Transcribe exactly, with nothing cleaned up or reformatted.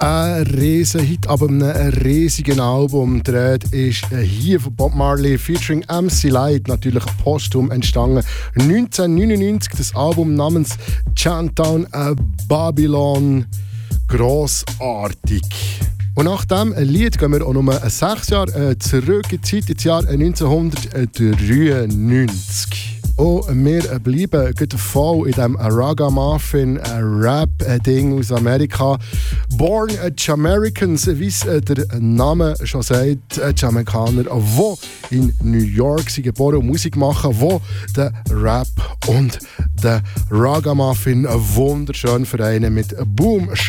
Ein Riesenhit, aber einem riesigen Album. Die Rede ist hier von Bob Marley featuring M C Lyte, natürlich posthum entstanden. neunzehnhundertneunundneunzig das Album namens Chantown Babylon. Grossartig. Und nach diesem Lied gehen wir auch noch sechs Jahre zurück in die Zeit, ins Jahr neunzehnhundertdreiundneunzig. Und wir bleiben voll in diesem Ragamuffin-Rap-Ding aus Amerika. Born Jamaicans, wie es der Name schon sagt, Jamaikaner, die in New York sind geboren und Musik machen, die den Rap und den Ragamuffin wunderschön vereinen mit Boom